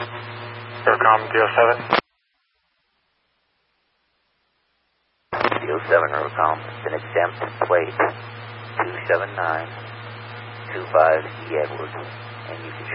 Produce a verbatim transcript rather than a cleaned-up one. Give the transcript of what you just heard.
Aircom D O seven. D O seven Aircom, an exempt plate two seven nine two five E Edwards, and you can